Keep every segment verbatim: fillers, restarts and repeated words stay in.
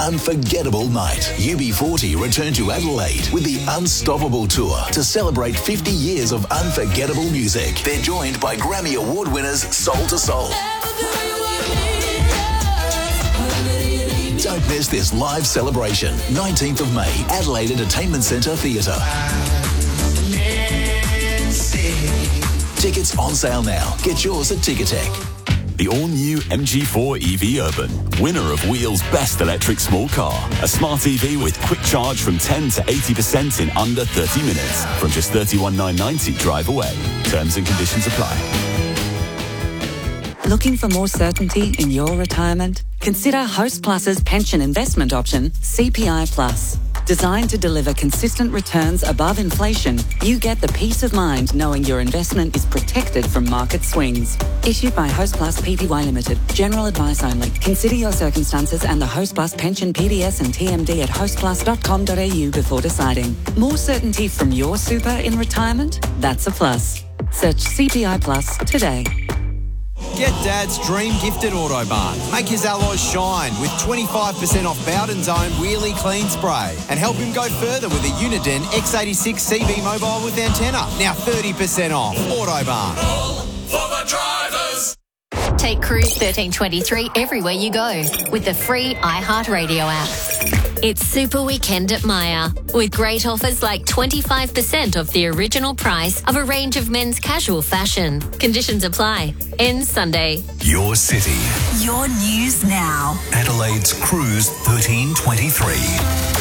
unforgettable night. U B forty return to Adelaide with the Unstoppable Tour to celebrate fifty years of unforgettable music. They're joined by Grammy Award winners Soul to Soul. Don't miss this live celebration. nineteenth of May, Adelaide Entertainment Centre Theatre. Tickets on sale now. Get yours at Ticketek. The all-new M G four E V Urban, winner of Wheel's Best Electric Small Car. A smart E V with quick charge from ten to eighty percent in under thirty minutes. From just thirty-one thousand nine hundred ninety drive away. Terms and conditions apply. Looking for more certainty in your retirement? Consider Host Plus's pension investment option, C P I Plus. Designed to deliver consistent returns above inflation, you get the peace of mind knowing your investment is protected from market swings. Issued by Host Plus Pty Limited. General advice only. Consider your circumstances and the Host Plus pension P D S and T M D at host plus dot com dot a u before deciding. More certainty from your super in retirement? That's a plus. Search C P I Plus today. Get Dad's dream gift at Autobarn. Make his alloys shine with twenty-five percent off Bowden's own Wheelie Clean Spray. And help him go further with a Uniden X eighty-six C B mobile with antenna. Now thirty percent off. Autobarn. All for the drivers. Take Cruise thirteen twenty-three everywhere you go with the free iHeartRadio app. It's Super Weekend at Myer with great offers like twenty-five percent off the original price of a range of men's casual fashion. Conditions apply. Ends Sunday. Your city. Your news now. Adelaide's Cruise thirteen twenty-three.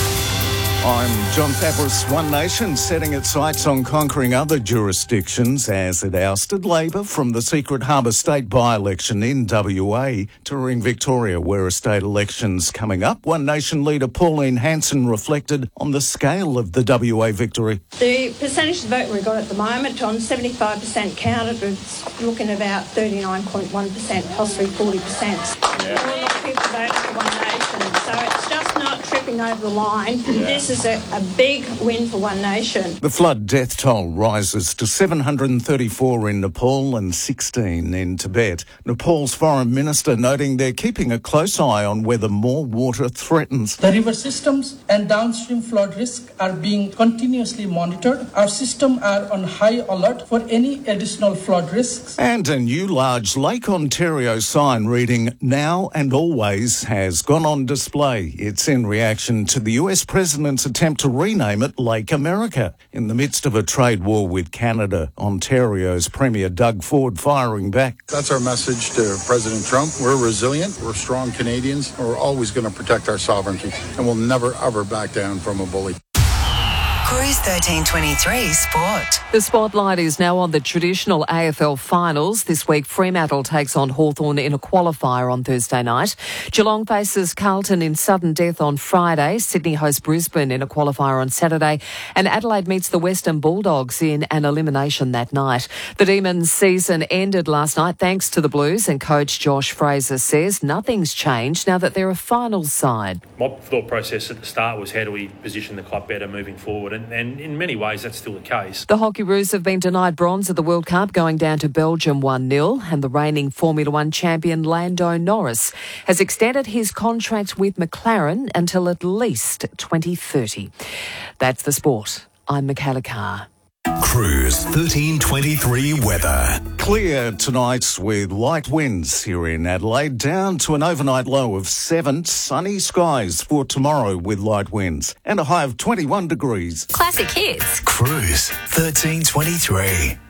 I'm John Fabris. One Nation setting its sights on conquering other jurisdictions as it ousted Labor from the Secret Harbour State by-election in W A. Touring Victoria, where a state election's coming up, One Nation leader Pauline Hanson reflected on the scale of the W A victory. The percentage of vote we've got at the moment on seventy-five percent counted, it's looking about thirty-nine point one percent, possibly forty percent. Yeah. A lot of people voted for One Nation, so it's just not tripping over the line. Yeah. This is a, a big win for One Nation. The flood death toll rises to seven hundred thirty-four in Nepal and sixteen in Tibet. Nepal's foreign minister noting they're keeping a close eye on whether more water threatens. The river systems and downstream flood risk are being continuously monitored. Our systems are on high alert for any additional flood risks. And a new large Lake Ontario sign reading "Now and Always" has gone on display. It's in reaction to the U S president's attempt to rename it Lake America. In the midst of a trade war with Canada, Ontario's Premier Doug Ford firing back. That's our message to President Trump. We're resilient. We're strong Canadians. We're always going to protect our sovereignty, and we'll never, ever back down from a bully. Cruise thirteen twenty-three Sport. The spotlight is now on the traditional A F L finals. This week, Fremantle takes on Hawthorn in a qualifier on Thursday night. Geelong faces Carlton in sudden death on Friday. Sydney hosts Brisbane in a qualifier on Saturday. And Adelaide meets the Western Bulldogs in an elimination that night. The Demons' season ended last night thanks to the Blues, and coach Josh Fraser says nothing's changed now that they're a finals side. My thought process at the start was how do we position the club better moving forward? And, and in many ways, that's still the case. The Hockeyroos have been denied bronze at the World Cup, going down to Belgium one nil. And the reigning Formula One champion Lando Norris has extended his contract with McLaren until at least twenty thirty. That's the sport. I'm Michaela Carr. Cruise thirteen twenty-three weather. Clear tonight with light winds here in Adelaide, down to an overnight low of seven. Sunny skies for tomorrow with light winds and a high of twenty-one degrees. Classic hits. Cruise thirteen twenty-three.